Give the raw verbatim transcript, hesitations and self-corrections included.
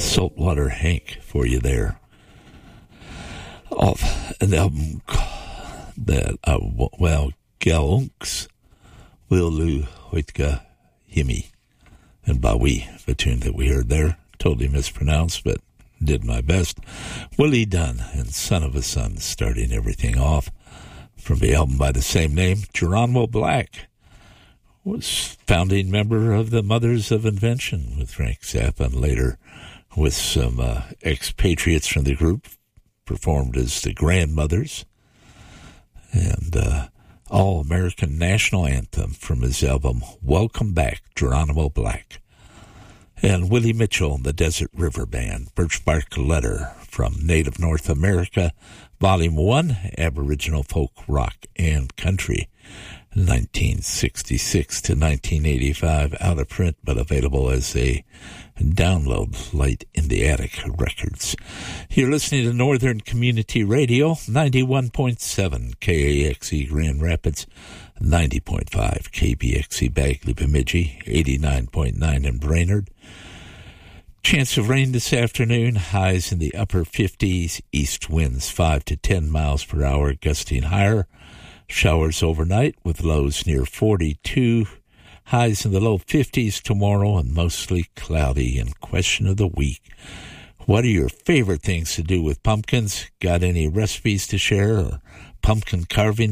Saltwater Hank for you there. Off an album that, uh, well, Galunks Willu Hoitka Himi. And Bawi, the tune that we heard there, totally mispronounced, but did my best. Willie Dunn and Son of a Son starting everything off from the album by the same name. Geronimo Black was founding member of the Mothers of Invention with Frank Zappa, and later with some uh, expatriates from the group, performed as the Grandmothers, and uh, All-American National Anthem from his album Welcome Back, Geronimo Black. And Willie Mitchell and the Desert River Band, Birch Bark Letter from Native North America, Volume one, Aboriginal Folk Rock and Country, nineteen sixty-six to nineteen eighty-five, out of print but available as a download, Light in the Attic Records. You're listening to Northern Community Radio, ninety-one point seven K A X E Grand Rapids, ninety point five K B X E Bagley Bemidji, eighty-nine point nine in Brainerd. Chance of rain this afternoon, highs in the upper fifties, east winds five to ten miles per hour, gusting higher. Showers overnight with lows near forty-two, highs in the low fifties tomorrow, and mostly cloudy. And question of the week, what are your favorite things to do with pumpkins? Got any recipes to share or pumpkin carving